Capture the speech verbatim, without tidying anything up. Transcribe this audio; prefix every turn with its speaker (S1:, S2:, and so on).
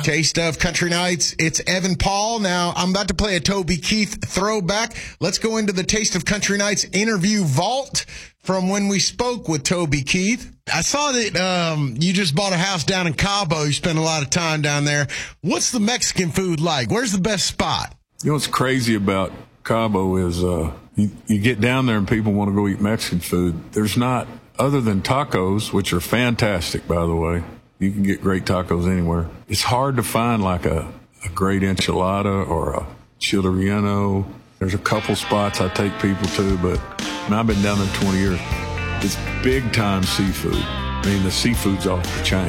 S1: Taste of Country Nights. It's Evan Paul. Now, I'm about to play a Toby Keith throwback. Let's go into the Taste of Country Nights interview vault from when we spoke with Toby Keith. I saw that um, you just bought a house down in Cabo. You spent a lot of time down there. What's the Mexican food like? Where's the best spot?
S2: You know what's crazy about Cabo is uh, you, you get down there and people want to go eat Mexican food. There's not, other than tacos, which are fantastic, by the way. You can get great tacos anywhere. It's hard to find like a, a great enchilada or a chile relleno. There's a couple spots I take people to, but I mean, I've been down there twenty years. It's big time seafood. I mean, the seafood's off the chain.